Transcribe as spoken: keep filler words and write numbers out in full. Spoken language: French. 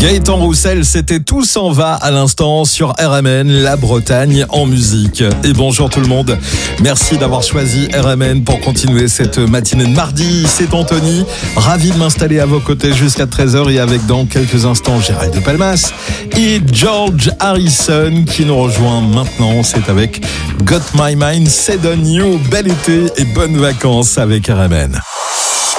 Gaëtan Roussel, c'était Tout s'en va à l'instant sur R M N, la Bretagne en musique. Et bonjour tout le monde, merci d'avoir choisi R M N pour continuer cette matinée de mardi. C'est Anthony, ravi de m'installer à vos côtés jusqu'à treize heures et avec dans quelques instants Gérald de Palmas et George Harrison qui nous rejoint maintenant. C'est avec Got My Mind Set on You. Bel été et bonnes vacances avec R M N.